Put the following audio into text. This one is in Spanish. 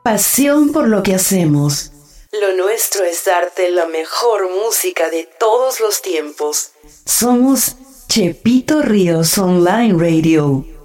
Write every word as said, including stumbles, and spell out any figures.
pasión por lo que hacemos. Lo nuestro es darte la mejor música de todos los tiempos. Somos Chepito Ríos Online Radio.